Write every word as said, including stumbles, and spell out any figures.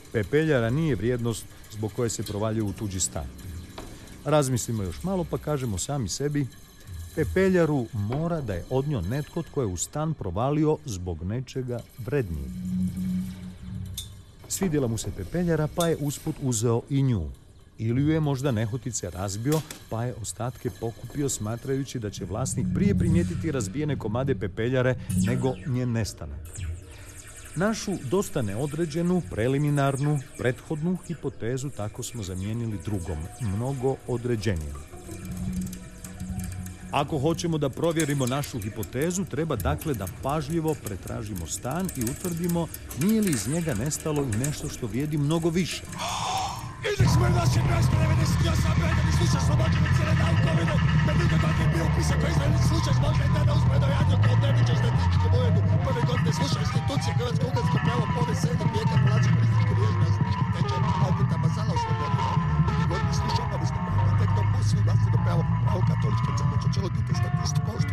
Pepeljara nije vrijednost zbog koje se provaljuje u tuđi stan. Razmislimo još malo pa kažemo sami sebi, pepeljaru mora da je odnio netko tko je u stan provalio zbog nečega vrednijeg. Svidjela mu se pepeljara pa je usput uzeo i nju. Ili ju je možda nehotice razbio pa je ostatke pokupio smatrajući da će vlasnik prije primijetiti razbijene komade pepeljare nego njen nestanak. Našu dosta neodređenu, preliminarnu, prethodnu hipotezu tako smo zamijenili drugom, mnogo određenijom. Ako hoćemo da provjerimo našu hipotezu, treba dakle da pažljivo pretražimo stan i utvrdimo nije li iz njega nestalo i nešto što vrijedi mnogo više. Indeks smo je naše mjesto devedeset osam da mi slušaš slobođene cijele naukovine, da mi god je bio pisak koji znam slučaj možda i tada uspred ovjadnju kao dnevničar statističke vojenu. Prve godine sluša institucije Hrvatsko ugarsko pravo povijest sedam vijeka polači političke vježbe, osnički tečaj, Alberta Basala u slobodinu. Drugi godine sluša obavisno pravo, tek to posvi vlastno pravo, pravo katoličke crkve, čelo statistiku,